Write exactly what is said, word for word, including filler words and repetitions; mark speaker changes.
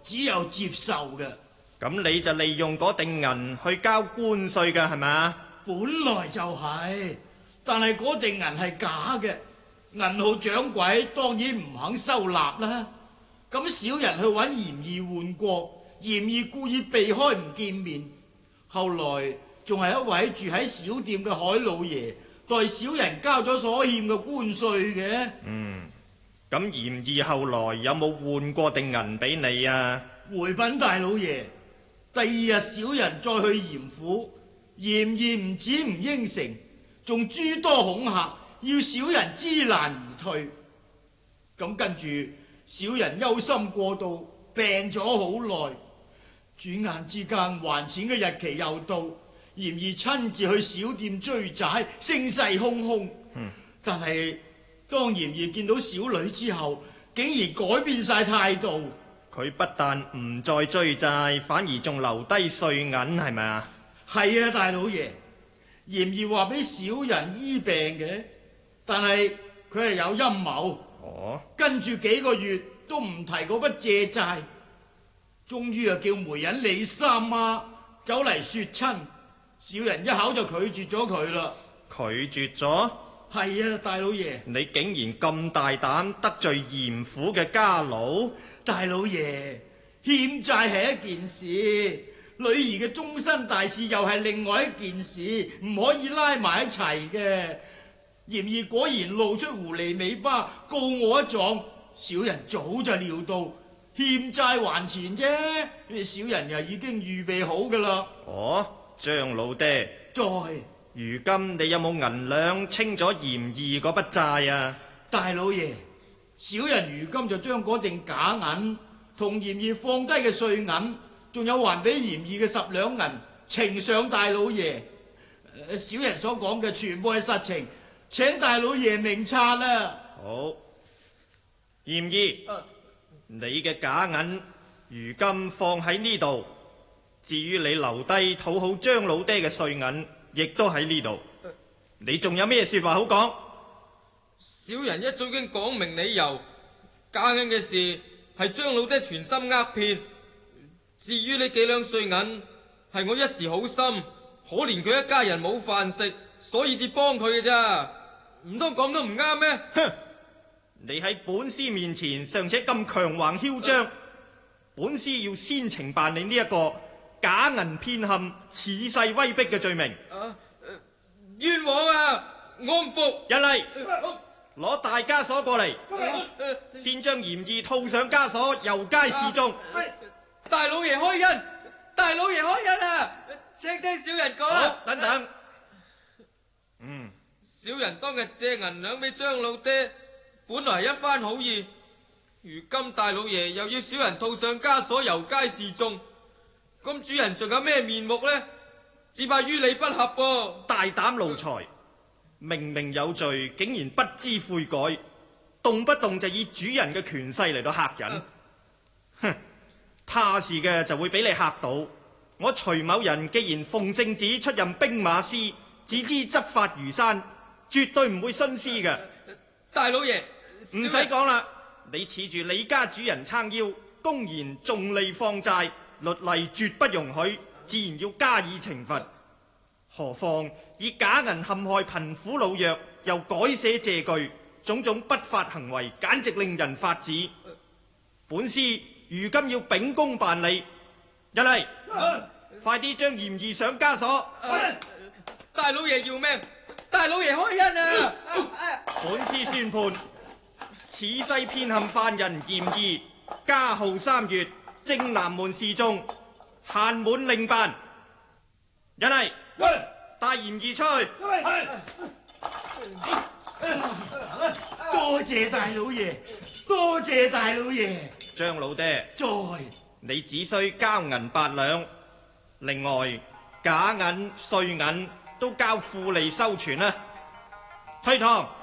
Speaker 1: 只有接受嘅。
Speaker 2: 咁你就利用嗰錠銀去交關稅㗎係咪？
Speaker 1: 本來就係，但係嗰錠銀係假嘅，銀號掌櫃當然唔肯收納啦。咁小人去揾嚴義換過，嚴義故意避開唔見面。後來仲係一位住喺小店嘅海老爺代小人交咗所欠嘅關稅嘅。
Speaker 2: 嗯，咁嚴義後來有冇換過錠銀俾你啊？
Speaker 1: 回稟大老爺，第二日小人再去嚴府，嚴義唔止唔應承，仲諸多恐嚇，要小人知難而退。咁跟住小人憂心過度，病咗好耐。轉眼之間還錢嘅日期又到，嚴義親自去小店追債，聲勢洶洶。
Speaker 2: 嗯、
Speaker 1: 但係當嚴義見到小女之後，竟然改變晒態度。
Speaker 2: 佢不但唔再追債，反而仲留低碎銀，係咪啊？
Speaker 1: 係啊，大老爺，嚴義話俾小人醫病嘅，但係佢係有陰謀。
Speaker 2: 哦，
Speaker 1: 跟住幾個月都唔提嗰筆借債，終於又叫媒人李三媽走嚟說親，小人一口就拒絕咗佢啦。
Speaker 2: 拒絕咗？
Speaker 1: 係啊，大老爺。
Speaker 2: 你竟然咁大膽得罪嚴府嘅家老？
Speaker 1: 大老爺，欠債係一件事，女兒嘅終身大事又係另外一件事，唔可以拉埋一齊嘅。嚴義果然露出狐狸尾巴，告我一狀，小人早就料到欠債還錢啫，小人又已經預備好噶啦。
Speaker 2: 哦，張老爹，
Speaker 1: 再
Speaker 2: 如今你有冇銀兩清咗嚴義嗰筆債啊？
Speaker 1: 大老爺，小人如今就將嗰錠假銀同嚴義放低嘅碎銀，仲有還俾嚴義嘅十兩銀，呈上大老爺。小人所講嘅全部係實情，請大老爺明察啦。
Speaker 2: 好，嚴義，啊、你嘅假銀如今放喺呢度，至於你留低討好張老爹嘅碎銀，亦都喺呢度。你仲有咩說話好講？
Speaker 3: 小人一早已經講明理由，假銀嘅事係張老爹全心呃騙，至於呢幾兩碎銀係我一時好心，可憐佢一家人冇飯食，所以至幫佢嘅咋，唔通講都唔啱咩？
Speaker 2: 哼！你喺本師面前尚且咁強橫囂張，啊、本師要先懲辦你呢一個假銀騙陷、恃勢威逼嘅罪名。
Speaker 3: 啊呃、冤枉啊！我唔服。
Speaker 2: 一嚟，攞、
Speaker 3: 啊、
Speaker 2: 大枷鎖過嚟，
Speaker 3: 啊啊、
Speaker 2: 先將嚴義套上枷鎖，遊街示眾。
Speaker 3: 啊、大老爺開恩，大老爺開恩啊！請聽小人講啊！
Speaker 2: 好，等等。嗯，
Speaker 3: 小人當日借銀兩俾張老爹，本來係一番好意，如今大老爺又要小人套上枷鎖，遊街示眾，咁主人仲有咩面目呢？只怕於理不合噃。
Speaker 2: 大膽奴才，明明有罪，竟然不知悔改，動不動就以主人嘅權勢嚟到嚇人。啊、哼，怕事嘅就會俾你嚇到。我徐某人既然奉聖旨出任兵馬司，只知執法如山，絕對唔會徇私嘅。
Speaker 3: 大老爺，
Speaker 2: 唔使講啦，你恃住李家主人撐腰，公然重利放債，律例絕不容許，自然要加以懲罰。何況以假銀陷害貧苦老弱，又改寫借據，種種不法行為，簡直令人髮指。本司如今要秉公辦理。入嚟，啊、快啲將嚴義上枷鎖。
Speaker 3: 啊、大老爺要命！大老爺開恩啊！
Speaker 2: 本司宣判，此西騙陷犯人嚴義，加號三月，正南門示眾，限滿令辦。入嚟，帶嚴義出去。
Speaker 1: 多謝大老爺，多謝大老爺。
Speaker 2: 張老爹，
Speaker 1: 在。
Speaker 2: 你只需交銀八兩，另外假銀碎銀都交富利收存啦。推堂。